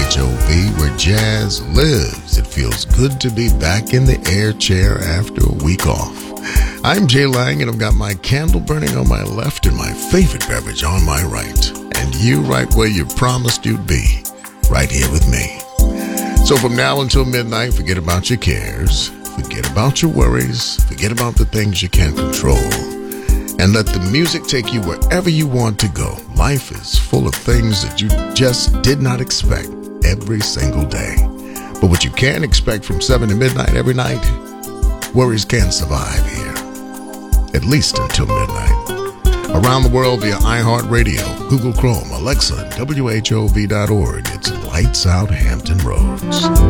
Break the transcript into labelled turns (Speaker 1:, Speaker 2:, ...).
Speaker 1: WHOV, where jazz lives. It feels good to be back in the air chair after a week off. I'm Jay Lang, and I've got my candle burning on my left and my favorite beverage on my right. And you right where you promised you'd be, right here with me. So from now until midnight, forget about your cares, forget about your worries, forget about the things you can't control, and let the music take you wherever you want to go. Life is full of things that you just did not expect every single day. But what you can expect from 7 to midnight every night, worries can't survive here, at least until midnight. Around the world via iHeartRadio, Google Chrome, Alexa, WHOV.org. It's Lights Out Hampton Roads.